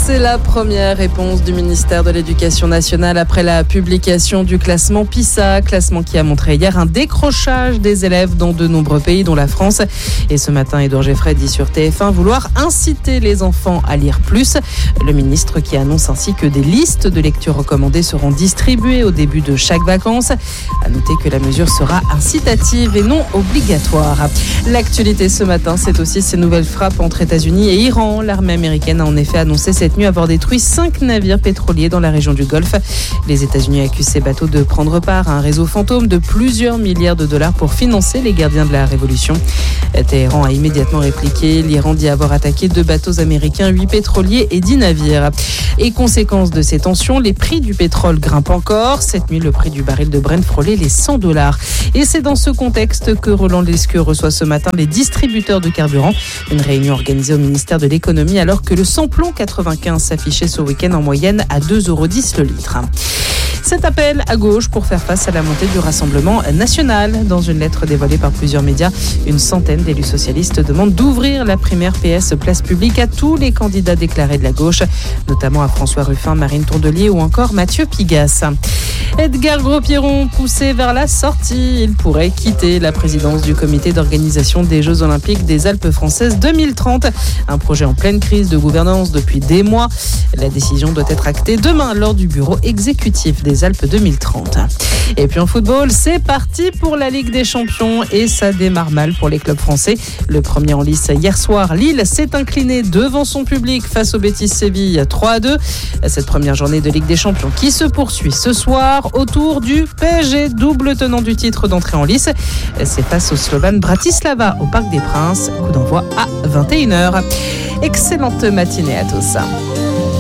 C'est la première réponse du ministère de l'Éducation nationale après la publication du classement PISA, classement qui a montré hier un décrochage des élèves dans de nombreux pays, dont la France. Et ce matin, Édouard Geffray dit sur TF1 vouloir inciter les enfants à lire plus. Le ministre qui annonce ainsi que des listes de lectures recommandées seront distribuées au début de chaque vacances. À noter que la mesure sera incitative et non obligatoire. L'actualité ce matin, c'est aussi ces nouvelles frappes entre États-Unis et Iran. L'armée américaine a en effet annoncé cette nuit avoir détruit 5 navires pétroliers dans la région du Golfe. Les États-Unis accusent ces bateaux de prendre part à un réseau fantôme de plusieurs milliards de dollars pour financer les gardiens de la révolution. Téhéran a immédiatement répliqué. L'Iran dit avoir attaqué 2 bateaux américains, 8 pétroliers et 10 navires. Et conséquence de ces tensions, les prix du pétrole grimpent encore. Cette nuit, le prix du baril de Brent frôlait les $100. Et c'est dans ce contexte que Roland Lescure reçoit ce matin les distributeurs de carburant. Une réunion organisée au ministère de l'économie alors que le samplon 95 s'affichait ce week-end en moyenne à 2,10 € le litre. Cet appel à gauche pour faire face à la montée du Rassemblement national. Dans une lettre dévoilée par plusieurs médias, une centaine d'élus socialistes demandent d'ouvrir la primaire PS place publique à tous les candidats déclarés de la gauche, notamment à François Ruffin, Marine Tondelier ou encore Mathieu Pigasse. Edgar Gros-Pierron poussé vers la sortie. Il pourrait quitter la présidence du comité d'organisation des Jeux Olympiques des Alpes françaises 2030. Un projet en pleine crise de gouvernance depuis des mois. La décision doit être actée demain lors du bureau exécutif des Alpes 2030. Et puis en football, c'est parti pour la Ligue des Champions et ça démarre mal pour les clubs français. Le premier en lice hier soir, Lille s'est incliné devant son public face au Betis Séville 3-2. Cette première journée de Ligue des Champions qui se poursuit ce soir autour du PSG, double tenant du titre d'entrée en lice. C'est face au Slovan Bratislava au Parc des Princes. Coup d'envoi à 21h. Excellente matinée à tous.